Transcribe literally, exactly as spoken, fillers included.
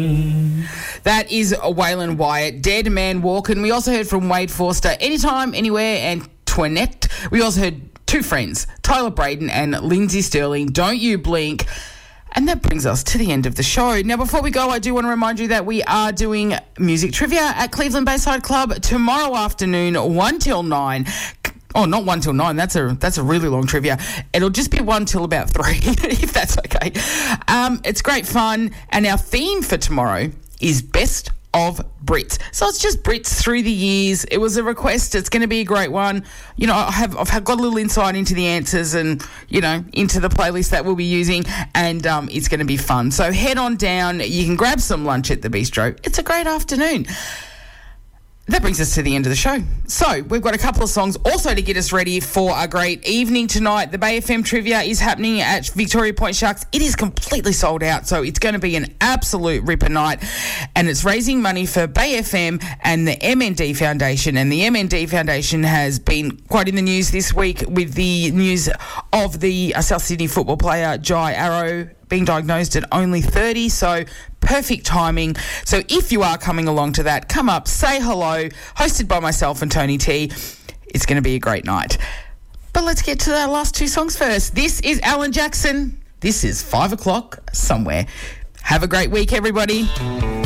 That is Waylon Wyatt, Dead Man Walking. We also heard from Wade Forster, Anytime, Anywhere, and Toinette. We also heard two friends, Tyler Braden and Lindsay Sterling, Don't You Blink. And that brings us to the end of the show. Now, before we go, I do want to remind you that we are doing music trivia at Cleveland Bayside Club tomorrow afternoon, one till nine. Oh, not one till nine. That's a that's a really long trivia. It'll just be one till about three, if that's okay. Um, it's great fun. And our theme for tomorrow is Best of Brits. So it's just Brits through the years. It was a request. It's going to be a great one. You know, I have, I've got a little insight into the answers and, you know, into the playlist that we'll be using, and um, it's going to be fun. So head on down. You can grab some lunch at the bistro. It's a great afternoon. That brings us to the end of the show. So we've got a couple of songs also to get us ready for a great evening tonight. The Bay F M Trivia is happening at Victoria Point Sharks. It is completely sold out, so it's going to be an absolute ripper night. And it's raising money for Bay F M and the M N D Foundation. And the M N D Foundation has been quite in the news this week with the news of the uh, South Sydney football player Jai Arrow being diagnosed at only thirty, so perfect timing. So if you are coming along to that, come up, say hello, hosted by myself and Tony T. It's going to be a great night. But let's get to our last two songs first. This is Alan Jackson. This is Five O'Clock Somewhere. Have a great week, everybody.